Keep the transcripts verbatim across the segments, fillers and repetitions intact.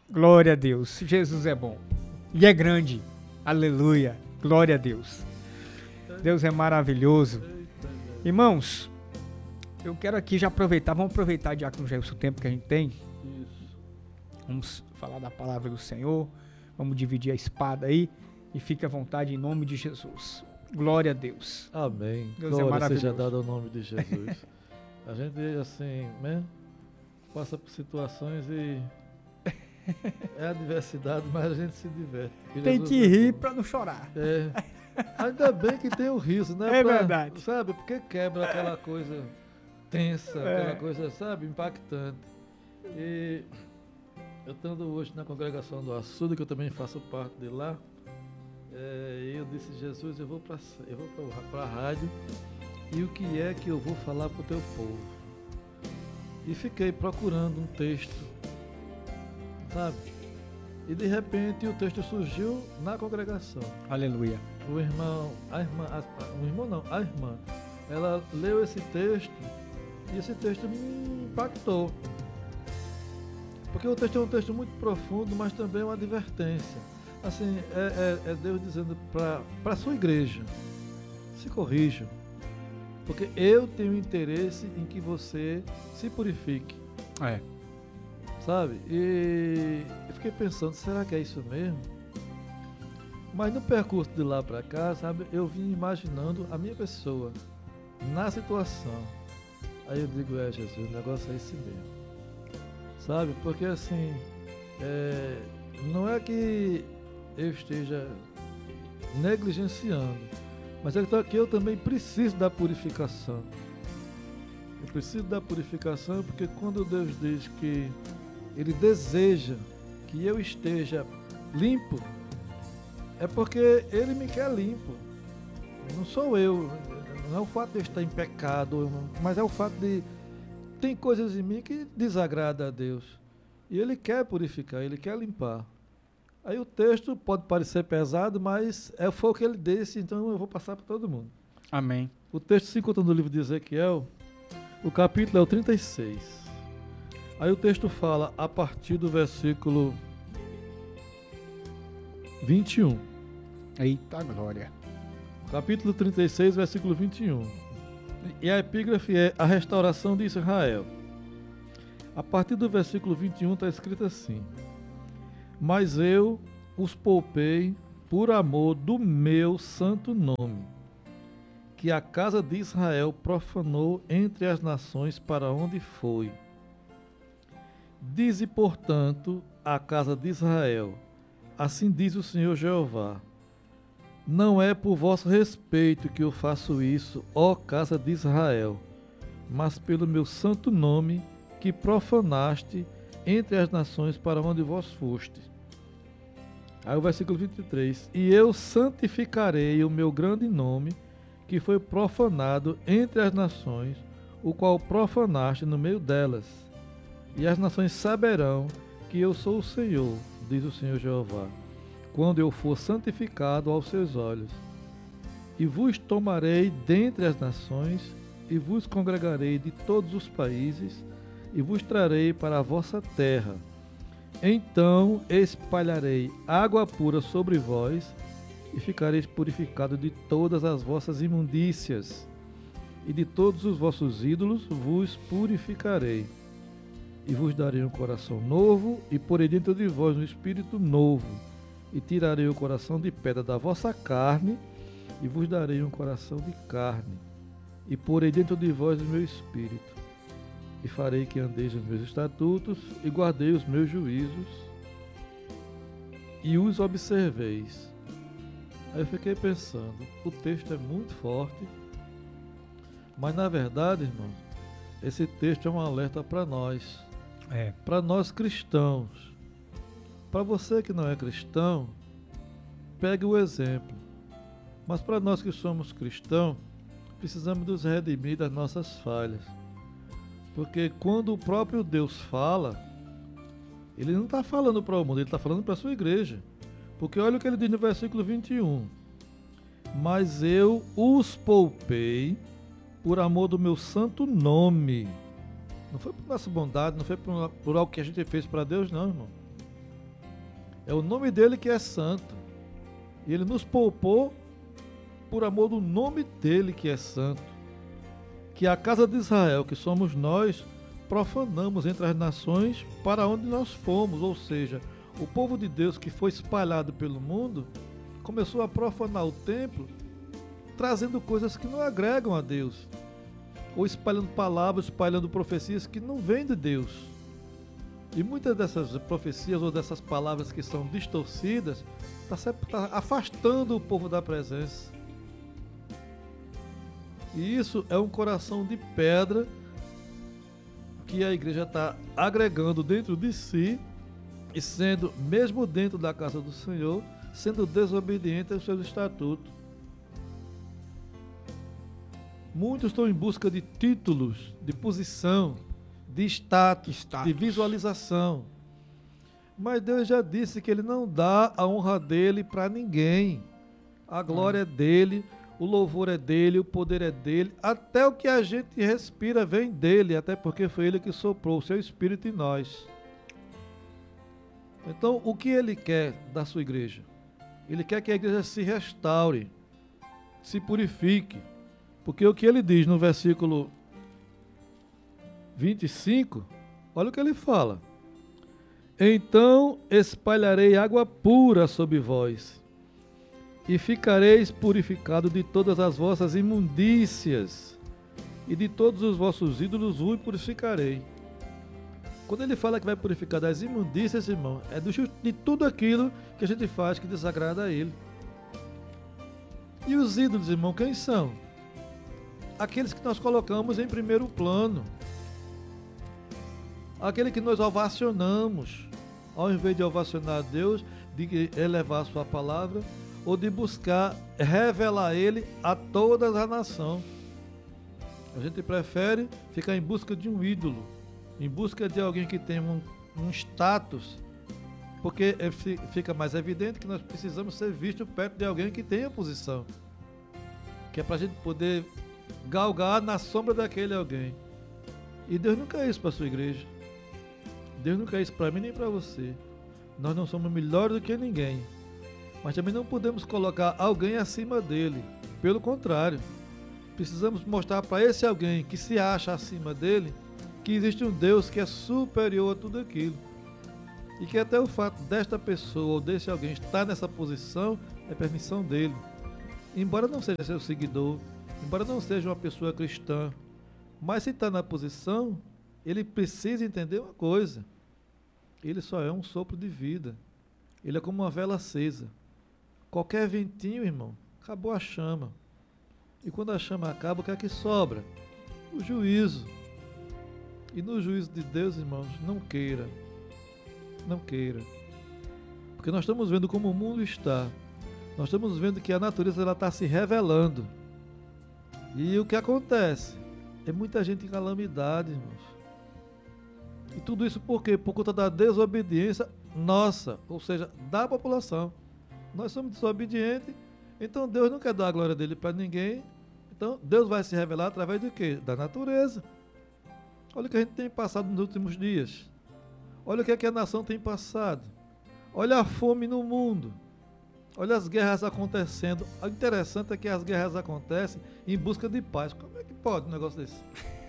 Glória a Deus. Jesus é bom. E é grande. Aleluia. Glória a Deus. Deus é maravilhoso. Irmãos, eu quero aqui já aproveitar, vamos aproveitar, Diácono Jailson, o tempo que a gente tem. Isso. Vamos falar da palavra do Senhor, vamos dividir a espada aí e fique à vontade em nome de Jesus. Glória a Deus. Amém. Deus é Glória maravilhoso. seja dada ao nome de Jesus. A gente, assim, né, passa por situações e é adversidade, mas a gente se diverte. Tem Jesus que é rir bom. para não chorar. É. Ainda bem que tem o riso, né? É pra- verdade. Sabe? Porque quebra aquela coisa tensa, É. aquela coisa, sabe? Impactante. E eu estando hoje na congregação do Açude, que eu também faço parte de lá, é, eu disse, Jesus, eu vou para eu vou para a rádio e o que é que eu vou falar para o teu povo? E fiquei procurando um texto, sabe? E de repente o texto surgiu na congregação. Aleluia. O irmão, a irmã, a, a- o irmão não, a irmã, ela leu esse texto e esse texto me impactou. Porque o texto é um texto muito profundo, mas também é uma advertência. Assim, é, é- é Deus dizendo para a sua igreja, se corrijam. Porque eu tenho interesse em que você se purifique, É. sabe? E eu fiquei pensando, será que é isso mesmo? Mas no percurso de lá para cá, sabe, eu vim imaginando a minha pessoa na situação. Aí eu digo, é Jesus, o negócio é esse mesmo. Sabe? Porque assim, é, não é que eu esteja negligenciando, mas é que eu também preciso da purificação. Eu preciso da purificação porque quando Deus diz que Ele deseja que eu esteja limpo, é porque Ele me quer limpo. Não sou eu, não é o fato de eu estar em pecado, mas é o fato de tem coisas em mim que desagrada a Deus. E Ele quer purificar, Ele quer limpar. Aí o texto pode parecer pesado, mas é, foi o que Ele disse, então eu vou passar para todo mundo. Amém. O texto se encontra no livro de Ezequiel, o capítulo é o trinta e seis. Aí o texto fala a partir do versículo vinte e um. Eita glória. Capítulo trinta e seis, versículo vinte e um. E a epígrafe é a restauração de Israel. A partir do versículo vinte e um está escrito assim: Mas eu os poupei por amor do meu santo nome, que a casa de Israel profanou entre as nações para onde foi. Dize, portanto, a casa de Israel: Assim diz o Senhor Jeová: Não é por vosso respeito que eu faço isso, ó casa de Israel, mas pelo meu santo nome que profanaste entre as nações para onde vós fostes. Aí o versículo vinte e três: E eu santificarei o meu grande nome, que foi profanado entre as nações, o qual profanaste no meio delas. E as nações saberão que eu sou o Senhor, diz o Senhor Jeová, quando eu for santificado aos seus olhos. E vos tomarei dentre as nações, e vos congregarei de todos os países, e vos trarei para a vossa terra. Então espalharei água pura sobre vós, e ficareis purificados de todas as vossas imundícias, e de todos os vossos ídolos vos purificarei. E vos darei um coração novo, e porei dentro de vós um espírito novo, e tirarei o coração de pedra da vossa carne, e vos darei um coração de carne, e porei dentro de vós o meu espírito, e farei que andeis nos meus estatutos, e guardei os meus juízos, e os observeis. Aí eu fiquei pensando, o texto é muito forte, mas na verdade, irmão, esse texto é um alerta para nós, É. para nós cristãos. Para você que não é cristão, pegue o exemplo. Mas para nós que somos cristãos, precisamos nos redimir das nossas falhas. Porque quando o próprio Deus fala, Ele não está falando para o mundo, Ele está falando para a sua igreja. Porque olha o que Ele diz no versículo vinte e um. Mas eu os poupei por amor do meu santo nome. Não foi por nossa bondade, não foi por, por algo que a gente fez para Deus, não, irmão. É o nome dele que é santo. E ele nos poupou por amor do nome dele que é santo. Que a casa de Israel, que somos nós, profanamos entre as nações para onde nós fomos. Ou seja, o povo de Deus que foi espalhado pelo mundo começou a profanar o templo, trazendo coisas que não agregam a Deus, ou espalhando palavras, espalhando profecias que não vêm de Deus. E muitas dessas profecias ou dessas palavras que são distorcidas está tá afastando o povo da presença. E isso é um coração de pedra que a igreja está agregando dentro de si e sendo, mesmo dentro da casa do Senhor, sendo desobediente aos seus estatutos. Muitos estão em busca de títulos, de posição, de status, status, de visualização. Mas Deus já disse que Ele não dá a honra dEle para ninguém. A glória hum. é dEle, o louvor é dEle, o poder é dEle. Até o que a gente respira vem dEle, até porque foi Ele que soprou o seu Espírito em nós. Então, o que Ele quer da sua igreja? Ele quer que a igreja se restaure, se purifique. Porque o que ele diz no versículo vinte e cinco, olha o que ele fala. Então espalharei água pura sobre vós, e ficareis purificados de todas as vossas imundícias, e de todos os vossos ídolos vos purificarei. Quando ele fala que vai purificar das imundícias, irmão, é do, de tudo aquilo que a gente faz que desagrada a ele. E os ídolos, irmão, quem são? Aqueles que nós colocamos em primeiro plano. Aquele que nós ovacionamos, ao invés de ovacionar a Deus, de elevar a sua palavra, ou de buscar revelar Ele a toda a nação. A gente prefere ficar em busca de um ídolo, em busca de alguém que tem um, um status, porque é, fica mais evidente que nós precisamos ser vistos perto de alguém que tenha posição, que é para a gente poder galgar na sombra daquele alguém. E Deus não quer isso para a sua igreja. Deus não quer isso para mim nem para você. Nós não somos melhores do que ninguém, mas também não podemos colocar alguém acima dele. Pelo contrário, precisamos mostrar para esse alguém que se acha acima dele que existe um Deus que é superior a tudo aquilo, e que até o fato desta pessoa ou desse alguém estar nessa posição é permissão dele, embora não seja seu seguidor, embora não seja uma pessoa cristã. Mas se está na posição, ele precisa entender uma coisa: ele só é um sopro de vida. Ele é como uma vela acesa. Qualquer ventinho, irmão, acabou a chama. E quando a chama acaba, o que é que sobra? O juízo. E no juízo de Deus, irmãos, não queira. Não queira. Porque nós estamos vendo como o mundo está. Nós estamos vendo que a natureza ela está se revelando. E o que acontece? É muita gente em calamidade, irmãos. E tudo isso por quê? Por conta da desobediência nossa, ou seja, da população. Nós somos desobedientes, então Deus não quer dar a glória dele para ninguém. Então Deus vai se revelar através de quê? Da natureza. Olha o que a gente tem passado nos últimos dias. Olha o que, é que a nação tem passado. Olha a fome no mundo. Olha as guerras acontecendo. O interessante é que as guerras acontecem em busca de paz. Como é que pode um negócio desse?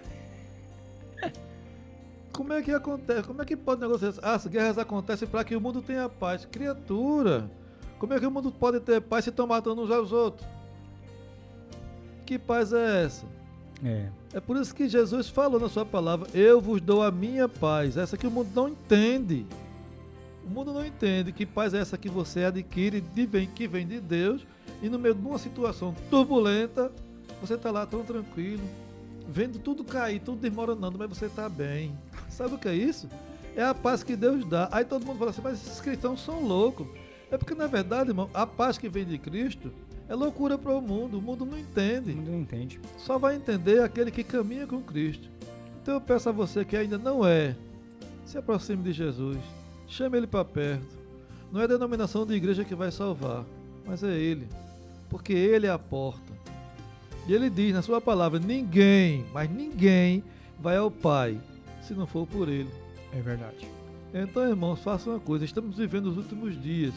Como é que acontece? Como é que pode um negócio desse? As guerras acontecem para que o mundo tenha paz. Criatura! Como é que o mundo pode ter paz se estão matando uns aos outros? Que paz é essa? É. É por isso que Jesus falou na sua palavra: eu vos dou a minha paz. Essa que o mundo não entende. O mundo não entende que paz é essa que você adquire, de vem, que vem de Deus, e no meio de uma situação turbulenta, você está lá tão tranquilo, vendo tudo cair, tudo desmoronando, mas você está bem. Sabe o que é isso? É a paz que Deus dá. Aí todo mundo fala assim: mas esses cristãos são loucos. É porque, na verdade, irmão, a paz que vem de Cristo é loucura para o mundo. O mundo não entende. O mundo não entende. Só vai entender aquele que caminha com Cristo. Então eu peço a você que ainda não é, se aproxime de Jesus. Chame Ele para perto. Não é a denominação de igreja que vai salvar, mas é Ele. Porque Ele é a porta. E Ele diz na sua palavra: ninguém, mas ninguém vai ao Pai se não for por Ele. É verdade. Então, irmãos, façam uma coisa. Estamos vivendo os últimos dias.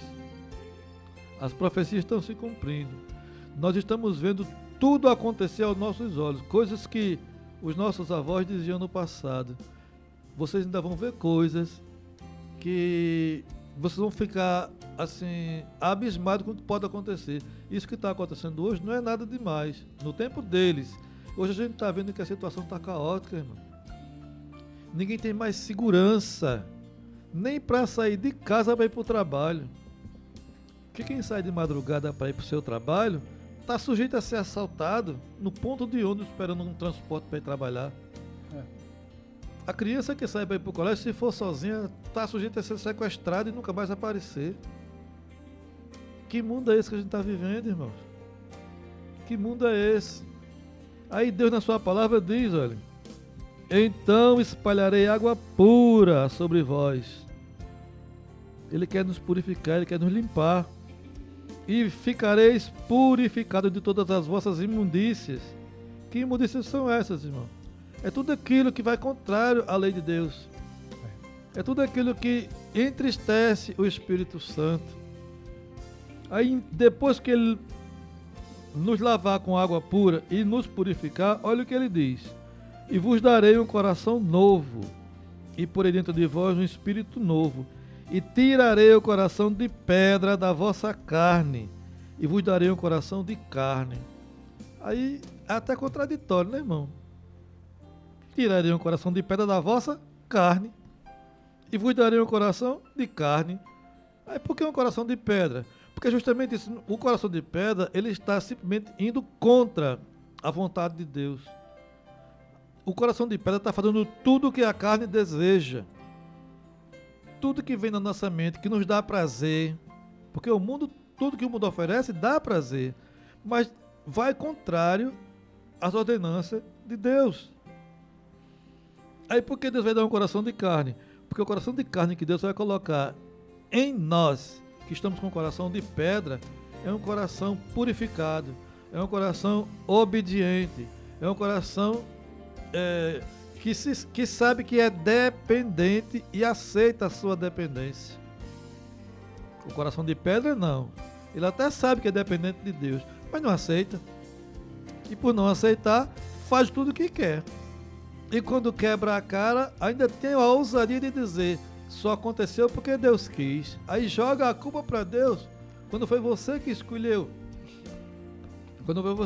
As profecias estão se cumprindo. Nós estamos vendo tudo acontecer aos nossos olhos. Coisas que os nossos avós diziam no passado. Vocês ainda vão ver coisas que vocês vão ficar assim, abismados com o que pode acontecer. Isso que está acontecendo hoje não é nada demais. No tempo deles. Hoje a gente está vendo que a situação está caótica, irmão. Ninguém tem mais segurança. Nem para sair de casa para ir para o trabalho. Porque quem sai de madrugada para ir para o seu trabalho está sujeito a ser assaltado no ponto de ônibus esperando um transporte para ir trabalhar. É. A criança que sai para ir para o colégio, se for sozinha, está sujeita a ser sequestrada e nunca mais aparecer. Que mundo é esse que a gente está vivendo, irmãos? Que mundo é esse? Aí Deus na sua palavra diz, olha, então espalharei água pura sobre vós. Ele quer nos purificar, Ele quer nos limpar. E ficareis purificados de todas as vossas imundícias. Que imundícias são essas, irmão? É tudo aquilo que vai contrário à lei de Deus. É tudo aquilo que entristece o Espírito Santo. Aí, depois que Ele nos lavar com água pura e nos purificar, olha o que Ele diz. E vos darei um coração novo, e porei dentro de vós um espírito novo. E tirarei o coração de pedra da vossa carne, e vos darei um coração de carne. Aí é até contraditório, né, irmão? Tirarei um coração de pedra da vossa carne, e vos darei um coração de carne. Aí por que um coração de pedra? Porque justamente isso, o coração de pedra, ele está simplesmente indo contra a vontade de Deus. O coração de pedra está fazendo tudo o que a carne deseja. Tudo que vem na nossa mente, que nos dá prazer, porque o mundo, tudo que o mundo oferece dá prazer, mas vai contrário às ordenanças de Deus. Aí por que Deus vai dar um coração de carne? Porque o coração de carne que Deus vai colocar em nós, que estamos com o coração de pedra, é um coração purificado, é um coração obediente, é um coração é, Que, se, que sabe que é dependente e aceita a sua dependência. O coração de pedra, não. Ele até sabe que é dependente de Deus, mas não aceita. E por não aceitar, faz tudo o que quer. E quando quebra a cara, ainda tem a ousadia de dizer, só aconteceu porque Deus quis. Aí joga a culpa para Deus, quando foi você que escolheu. Quando foi